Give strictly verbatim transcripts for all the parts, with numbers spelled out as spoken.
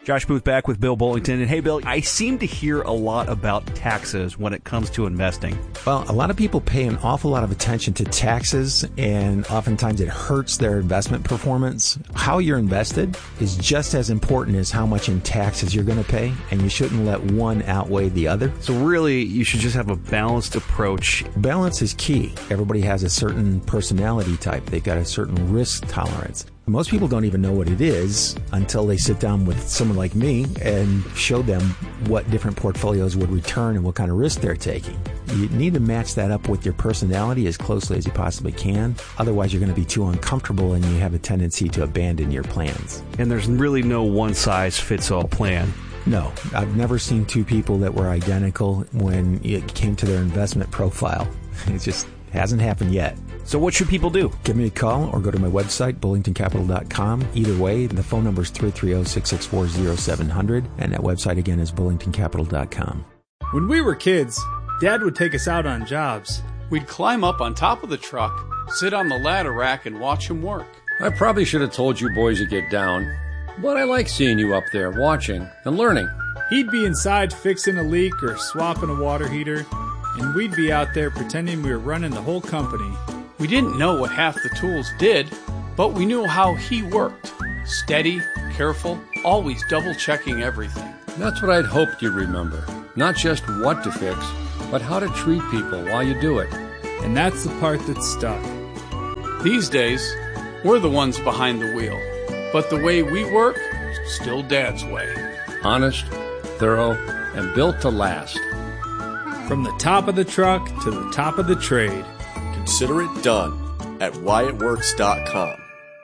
Josh Booth back with Bill Bullington. And hey, Bill, I seem to hear a lot about taxes when it comes to investing. Well, a lot of people pay an awful lot of attention to taxes, and oftentimes it hurts their investment performance. How you're invested is just as important as how much in taxes you're going to pay, and you shouldn't let one outweigh the other. So really, you should just have a balanced approach. Balance is key. Everybody has a certain personality type. They've got a certain risk tolerance. Most people don't even know what it is until they sit down with someone like me and show them what different portfolios would return and what kind of risk they're taking. You need to match that up with your personality as closely as you possibly can. Otherwise, you're going to be too uncomfortable and you have a tendency to abandon your plans. And there's really no one-size-fits-all plan. No, I've never seen two people that were identical when it came to their investment profile. It just hasn't happened yet. So what should people do? Give me a call or go to my website, bullington capital dot com. Either way, the phone number is three three zero, six six four, zero seven zero zero, and that website again is bullington capital dot com. When we were kids, Dad would take us out on jobs. We'd climb up on top of the truck, sit on the ladder rack, and watch him work. I probably should have told you boys to get down, but I like seeing you up there watching and learning. He'd be inside fixing a leak or swapping a water heater, and we'd be out there pretending we were running the whole company. We didn't know what half the tools did, but we knew how he worked. Steady, careful, always double-checking everything. That's what I'd hoped you'd remember. Not just what to fix, but how to treat people while you do it. And that's the part that stuck. These days, we're the ones behind the wheel. But the way we work, still Dad's way. Honest, thorough, and built to last. From the top of the truck to the top of the trade. Consider it done at wyatt works dot com.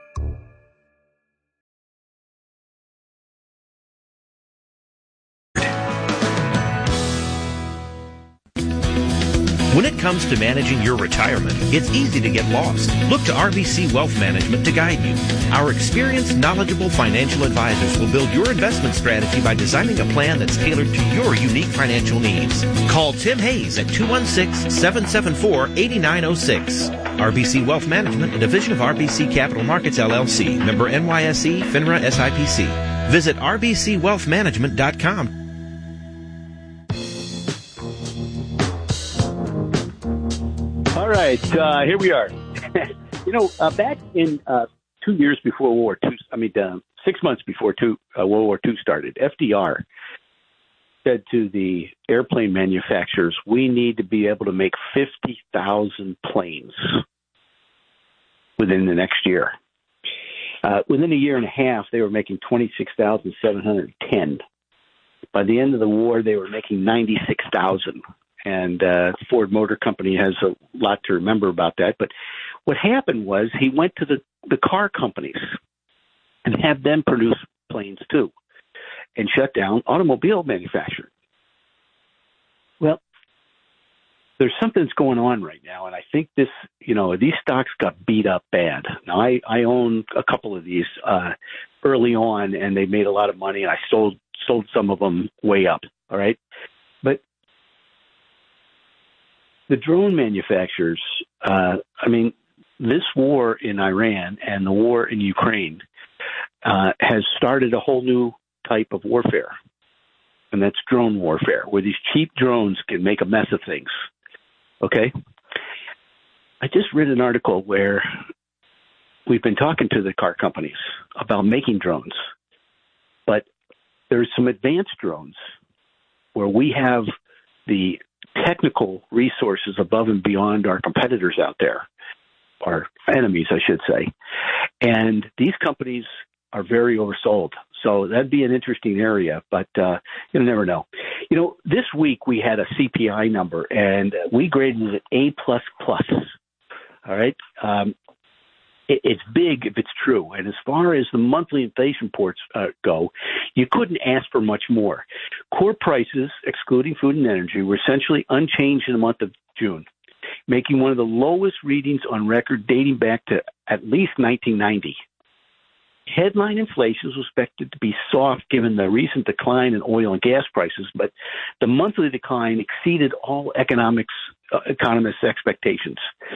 When it comes to managing your retirement, it's easy to get lost. Look to R B C Wealth Management to guide you. Our experienced, knowledgeable financial advisors will build your investment strategy by designing a plan that's tailored to your unique financial needs. Call Tim Hayes at two one six, seven seven four, eight nine zero six. R B C Wealth Management, a division of R B C Capital Markets, L L C, member N Y S E, FINRA S I P C. Visit r b c wealth management dot com. All right, uh, here we are. you know, uh, back in uh, two years before World War Two, I mean, uh, six months before two, uh, World War Two started, F D R said to the airplane manufacturers, we need to be able to make fifty thousand planes within the next year. Uh, within a year and a half, they were making twenty-six thousand seven hundred ten. By the end of the war, they were making ninety-six thousand. And uh, Ford Motor Company has a lot to remember about that. But what happened was he went to the, the car companies and had them produce planes too and shut down automobile manufacturing. Well, there's something that's going on right now, and I think this, you know, these stocks got beat up bad. Now, I, I own a couple of these uh, early on, and they made a lot of money, and I sold sold some of them way up, all right? But the drone manufacturers, uh, I mean, this war in Iran and the war in Ukraine uh, has started a whole new type of warfare, and that's drone warfare, where these cheap drones can make a mess of things, okay? I just read an article where we've been talking to the car companies about making drones, but there's some advanced drones where we have the technical resources above and beyond our competitors out there, our enemies, I should say. And these companies are very oversold. So that'd be an interesting area, but uh, you'll never know. You know, this week we had a C P I number, and we graded it A plus plus. All right. Um, it, it's big if it's true. And as far as the monthly inflation reports uh, go, you couldn't ask for much more. Core prices, excluding food and energy, were essentially unchanged in the month of June, making one of the lowest readings on record dating back to at least nineteen ninety. Headline inflation was expected to be soft given the recent decline in oil and gas prices, but the monthly decline exceeded all economics uh, economists' expectations.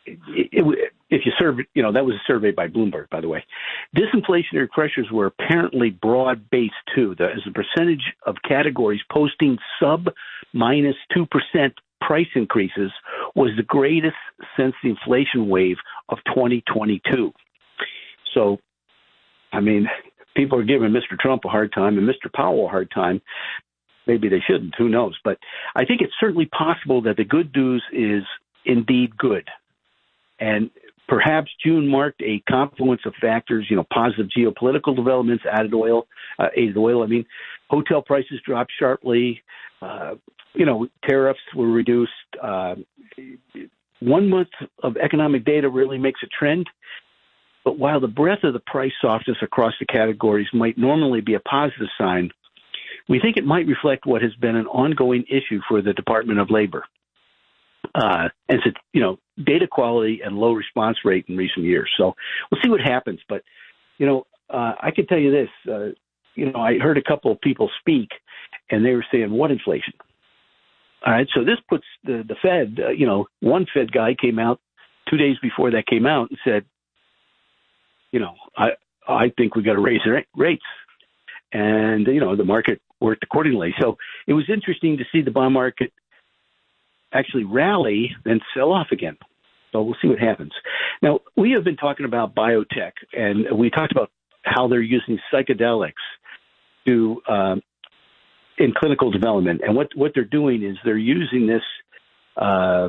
it, it, if you survey, you know, that was a survey by Bloomberg, by the way. Disinflationary pressures were apparently broad-based, too. The, as a percentage of categories posting sub minus two percent price increases was the greatest since the inflation wave of twenty twenty-two. So, I mean, people are giving Mister Trump a hard time and Mister Powell a hard time. Maybe they shouldn't. Who knows? But I think it's certainly possible that the good news is indeed good. And perhaps June marked a confluence of factors, you know, positive geopolitical developments, added oil, uh, aided oil. I mean, hotel prices dropped sharply. Uh, you know, tariffs were reduced. Uh, one month of economic data really makes a trend. But while the breadth of the price softness across the categories might normally be a positive sign, we think it might reflect what has been an ongoing issue for the Department of Labor. Uh, and it's, you know, data quality and low response rate in recent years. So we'll see what happens. But, you know, uh, I can tell you this, uh, you know, I heard a couple of people speak and they were saying, what inflation? All right. So this puts the, the Fed, uh, you know, one Fed guy came out two days before that came out and said, you know, I, I think we got to raise rates. And, you know, the market worked accordingly. So it was interesting to see the bond market actually rally, then sell off again. So we'll see what happens. Now, we have been talking about biotech, and we talked about how they're using psychedelics to um, in clinical development. And what, what they're doing is they're using this, uh,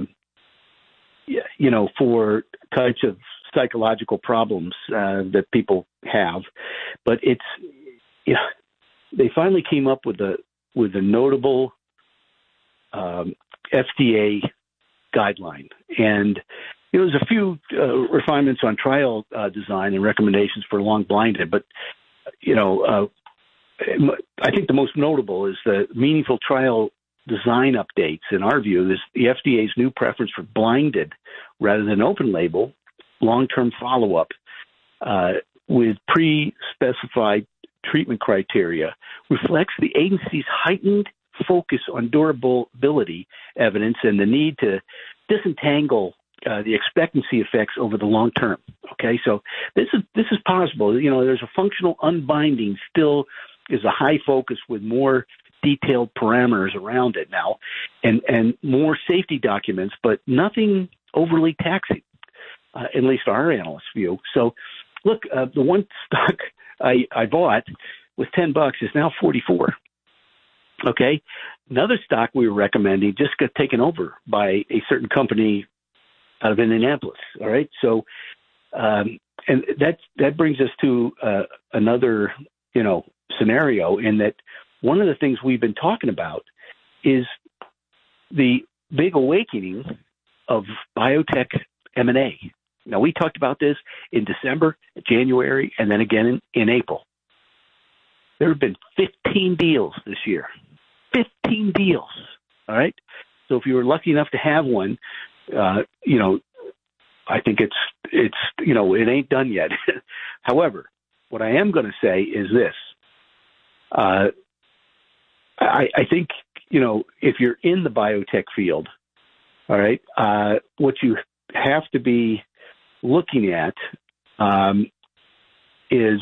you know, for types of psychological problems uh, that people have. But it's, you know, they finally came up with a with a notable um, F D A guideline, and you know, there's a few uh, refinements on trial uh, design and recommendations for long blinded. But you know, uh, I think the most notable is the meaningful trial design updates. In our view, is the F D A's new preference for blinded rather than open label long term follow up uh, with pre-specified treatment criteria reflects the agency's heightened focus on durability evidence and the need to disentangle uh, the expectancy effects over the long term. Okay, so this is this is possible. You know, there's a functional unbinding still is a high focus with more detailed parameters around it now, and and more safety documents, but nothing overly taxing, uh, at least our analyst view. So, look, uh, the one stock I, I bought was ten bucks is now forty-four. Okay. Another stock we were recommending just got taken over by a certain company out of Indianapolis. All right. So, um, and that, that brings us to uh, another, you know, scenario in that one of the things we've been talking about is the big awakening of biotech M and A. Now, we talked about this in December, January, and then again in, in April. There have been fifteen deals this year. fifteen deals, all right? So if you were lucky enough to have one, uh, you know, I think it's, it's you know, it ain't done yet. However, what I am going to say is this. Uh, I, I think, you know, if you're in the biotech field, all right, uh, what you have to be looking at um, is,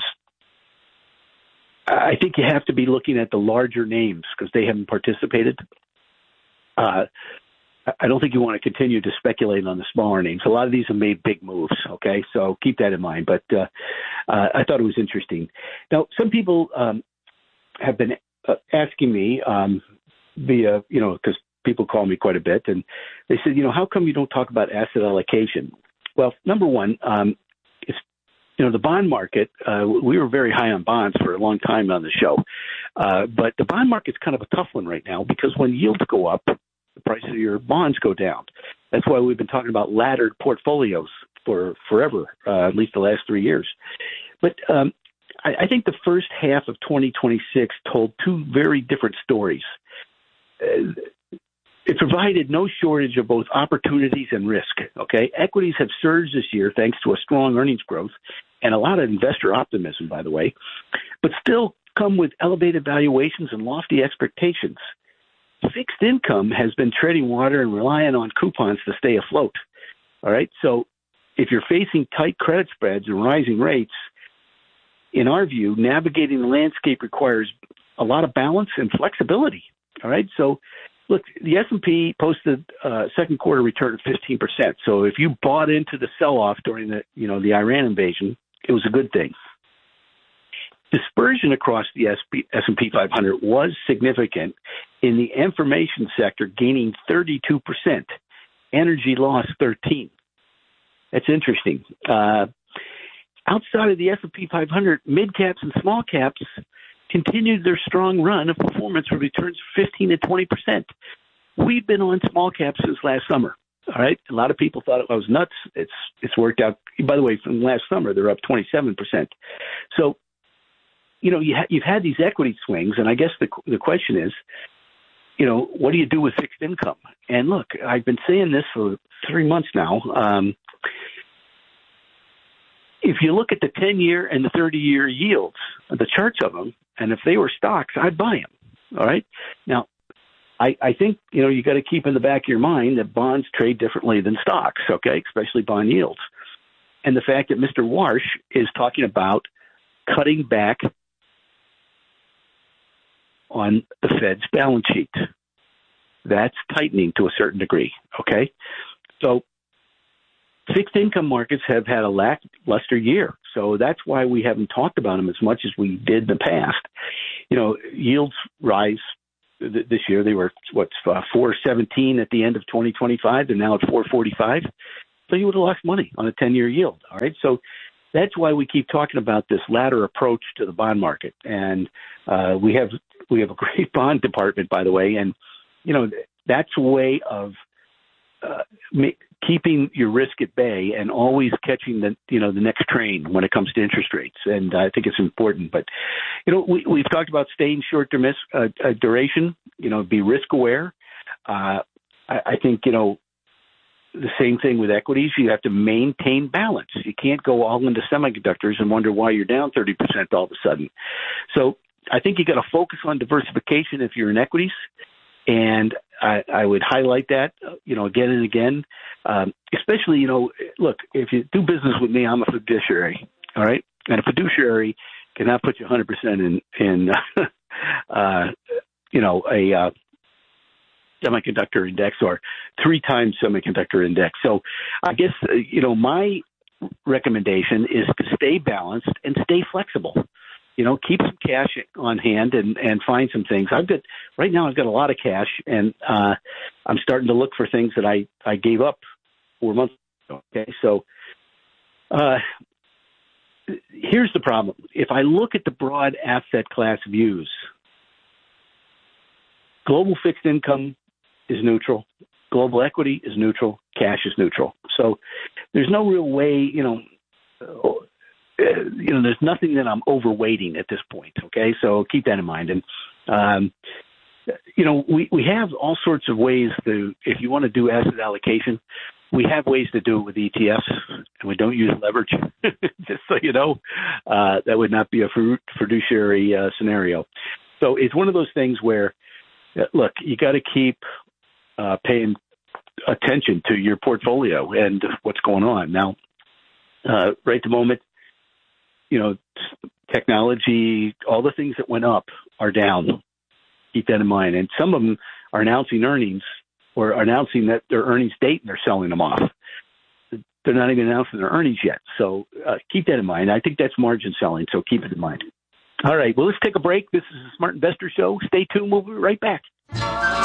I think you have to be looking at the larger names because they haven't participated. Uh, I don't think you want to continue to speculate on the smaller names. A lot of these have made big moves, okay? So keep that in mind. But uh, uh, I thought it was interesting. Now, some people um, have been uh, asking me um, via, you know, because people call me quite a bit, and they said, you know, how come you don't talk about asset allocation? Well, number one, um, it's, you know, the bond market, uh, we were very high on bonds for a long time on the show. Uh, but the bond market's kind of a tough one right now because when yields go up, the price of your bonds go down. That's why we've been talking about laddered portfolios for forever, uh, at least the last three years. But um, I, I think the first half of twenty twenty-six told two very different stories. Uh, It provided no shortage of both opportunities and risk, okay? Equities have surged this year thanks to a strong earnings growth and a lot of investor optimism, by the way, but still come with elevated valuations and lofty expectations. Fixed income has been treading water and relying on coupons to stay afloat. All right. So if you're facing tight credit spreads and rising rates, in our view, navigating the landscape requires a lot of balance and flexibility. All right. So look, the S and P posted a second quarter return of fifteen percent. So if you bought into the sell-off during the, you know, the Iran invasion, it was a good thing. Dispersion across the S and P five hundred was significant, in the information sector gaining thirty-two percent. Energy lost thirteen. That's interesting. Uh, outside of the S and P five hundred, mid caps and small caps continued their strong run of performance with returns fifteen to twenty percent. We've been on small caps since last summer. All right. A lot of people thought I was nuts. It's it's worked out. By the way, from last summer, they're up twenty-seven percent. So, you know, you ha- you've had these equity swings, and I guess the the question is, you know, what do you do with fixed income? And look, I've been saying this for three months now. Um, if you look at the ten-year and the thirty-year yields, the charts of them, and if they were stocks, I'd buy them. All right. Now, I, I think, you know, you got to keep in the back of your mind that bonds trade differently than stocks, okay, especially bond yields. And the fact that Mister Warsh is talking about cutting back on the Fed's balance sheet. That's tightening to a certain degree, okay? So fixed income markets have had a lackluster year, so that's why we haven't talked about them as much as we did in the past. You know, yields rise th- this year. They were, what, uh, four seventeen at the end of twenty twenty-five, and now at four forty-five. So you would have lost money on a ten-year yield, all right? So that's why we keep talking about this ladder approach to the bond market. And uh, we have we have a great bond department, by the way, and, you know, that's a way of uh, ma- keeping your risk at bay and always catching the, you know, the next train when it comes to interest rates. And I think it's important. But, you know, we, we've talked about staying short duration, uh, uh, duration, you know, be risk aware. Uh, I, I think, you know, the same thing with equities. You have to maintain balance. You can't go all into semiconductors and wonder why you're down thirty percent all of a sudden. So I think you got to focus on diversification if you're in equities. And I, I would highlight that, you know, again and again, um, especially, you know, look, if you do business with me, I'm a fiduciary. All right. And a fiduciary cannot put you one hundred percent in, in uh, you know, a, uh, semiconductor index or three times semiconductor index. So I guess, uh, you know, my recommendation is to stay balanced and stay flexible. You know, keep some cash on hand and, and find some things. I've got, right now I've got a lot of cash, and uh, I'm starting to look for things that I, I gave up four months ago. Okay. So uh, here's the problem. If I look at the broad asset class views, global fixed income is neutral. Global equity is neutral. Cash is neutral. So there's no real way, you know, uh, you know, there's nothing that I'm overweighting at this point. Okay. So keep that in mind. And, um, you know, we, we have all sorts of ways to, if you want to do asset allocation, we have ways to do it with E T Fs, and we don't use leverage. Just so you know, uh, that would not be a fiduciary uh, scenario. So it's one of those things where, uh, look, you got to keep uh, paying attention to your portfolio and what's going on. Now, uh, right at the moment, you know, technology, all the things that went up are down. Keep that in mind. And some of them are announcing earnings or announcing that their earnings date and they're selling them off. They're not even announcing their earnings yet. So uh, keep that in mind. I think that's margin selling, so keep it in mind. All right, well, let's take a break. This is the Smart Investor Show. Stay tuned. We'll be right back.